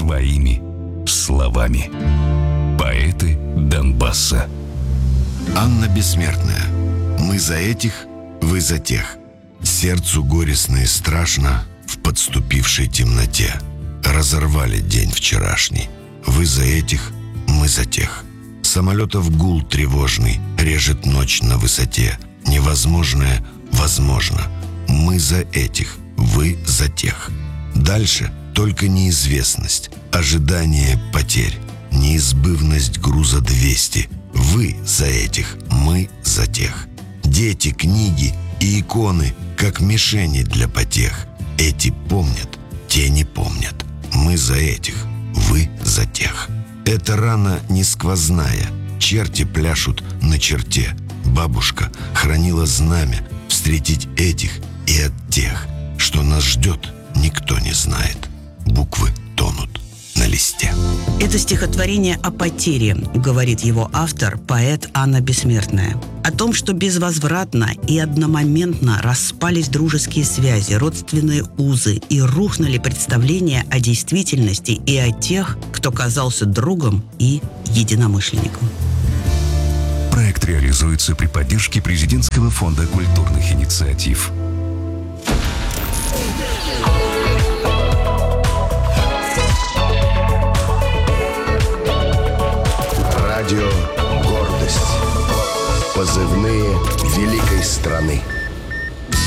своими словами. Поэты Донбасса. Анна Бессмертная. Мы за этих, вы за тех. Сердцу горестно и страшно в подступившей темноте. Разорвали день вчерашний. Вы за этих, мы за тех. Самолетов гул тревожный режет ночь на высоте. Невозможное возможно. Мы за этих, вы за тех. Дальше только неизвестность, ожидание потерь, неизбывность груза 200. Вы за этих, мы за тех. Дети, книги и иконы, как мишени для потех. Эти помнят, те не помнят. Мы за этих, вы за тех. Эта рана не сквозная, черти пляшут на черте. Бабушка хранила знамя встретить этих и от тех. Что нас ждет, никто не знает. Буквы тонут на листе. Это стихотворение о потере, говорит его автор, поэт Анна Бессмертная. О том, что безвозвратно и одномоментно распались дружеские связи, родственные узы и рухнули представления о действительности и о тех, кто казался другом и единомышленником. Проект реализуется при поддержке Президентского фонда культурных инициатив. Радио «Гордость». Позывные великой страны.